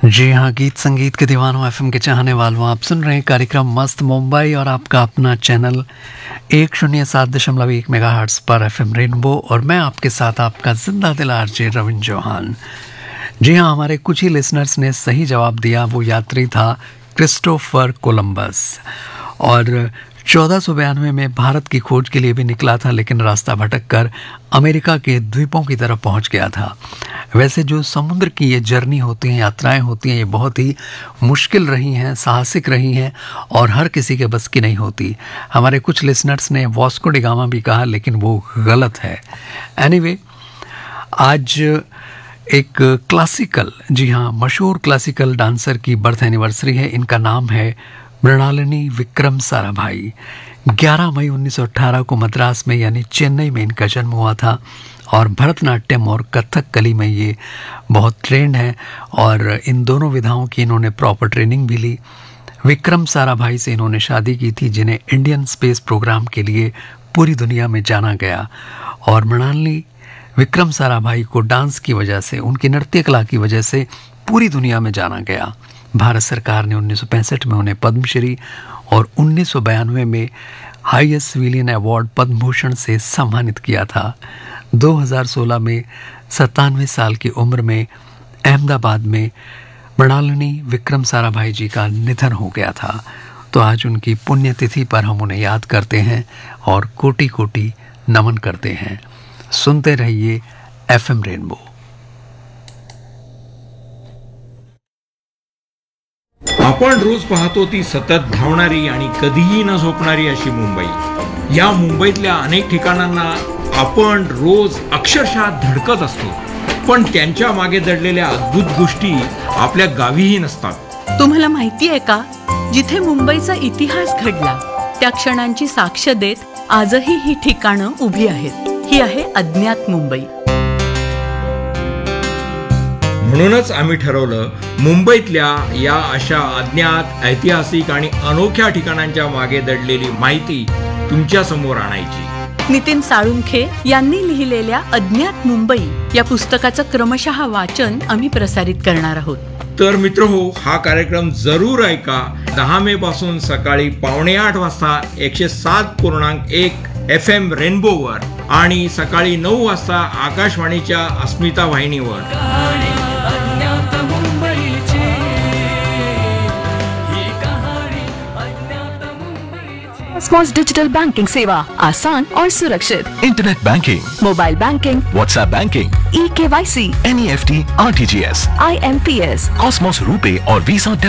जी हाँ, गीत संगीत के दीवानों, एफएम के चाहने वालों, आप सुन रहे हैं कार्यक्रम मस्त मुंबई और आपका अपना चैनल 107.1 मेगाहर्ट्ज़ पर एफएम रेनबो और मैं आपके साथ आपका जिंदा दिल आरजे रविंद्र चौहान। जी हाँ, हमारे कुछ ही लिसनर्स ने सही जवाब दिया। वो यात्री था क्रिस्टोफर कोलंबस और 1492 में भारत की खोज के लिए भी निकला था, लेकिन रास्ता भटककर अमेरिका के द्वीपों की तरफ पहुंच गया था। वैसे जो समुद्र की ये जर्नी होती हैं, यात्राएं होती हैं, ये बहुत ही मुश्किल रही हैं, साहसिक रही हैं और हर किसी के बस की नहीं होती। हमारे कुछ लिसनर्स ने वास्को डी गामा भी कहा, लेकिन वो गलत है। एनीवे, आज एक क्लासिकल, जी हाँ, मशहूर क्लासिकल डांसर की बर्थ एनिवर्सरी है। इनका नाम है मृणालिनी विक्रम साराभाई। 11 मई 1918 को मद्रास में यानी चेन्नई में इनका जन्म हुआ था और भरतनाट्यम और कथकली में ये बहुत ट्रेंड है और इन दोनों विधाओं की इन्होंने प्रॉपर ट्रेनिंग भी ली। विक्रम साराभाई से इन्होंने शादी की थी, जिन्हें इंडियन स्पेस प्रोग्राम के लिए पूरी दुनिया में जाना गया। और मृणालिनी विक्रम साराभाई को डांस की वजह से, उनकी नृत्य कला की वजह से पूरी दुनिया में जाना गया। भारत सरकार ने 1965 में उन्हें पद्मश्री और 1992 में highest civilian award Padma Bhushan से सम्मानित किया था। 2016 में 97 साल की उम्र में अहमदाबाद में मृणालिनी विक्रम साराभाई जी का निधन हो गया था। तो आज उनकी पुण्यतिथि पर हम उन्हें याद करते हैं और कोटि कोटि नमन करते हैं। सुनते रहिए एफएम रेनबो। आपण रोज पाहतो ती सतत धावणारी आणि कधीही न झोपणारी अशी मुंबई। या मुंबईतल्या अनेक ठिकाणांना आपण रोज अक्षरशः धडकत असतो, पण त्यांच्या मागे दडलेल्या अद्भुत गोष्टी आपल्या गावीही नसतात। तुम्हाला माहिती आहे का, जिथे मुंबईचा इतिहास घडला त्या क्षणांची साक्ष देत आजही ही ठिकाणं उभी आहेत। ही आहे अज्ञात मुंबई। म्हणूनच आम्ही ठरवलं, मुंबईतल्या या अशा अज्ञात, ऐतिहासिक आणि अनोख्या ठिकाणांच्या मागे दडलेली माहिती तुमच्या समोर आणायची। नितीन साळुंखे यांनी लिहिलेल्या अज्ञात मुंबई या पुस्तकाचं क्रमशः वाचन आम्ही प्रसारित करणार आहोत। तर मित्रहो, हा कार्यक्रम जरूर ऐका। 10 मे पासून सकाळी 7:45 वाजता 107.1 FM रेनबोवर आणि सकाळी 9 वाजता आकाशवाणीच्या अस्मिता वाहिनीवर। कॉस्मॉस डिजिटल बैंकिंग सेवा आसान और सुरक्षित। Internet banking, mobile banking, WhatsApp banking, ई-KYC, NEFT, RTGS, IMPS, Cosmos RuPay और वीसा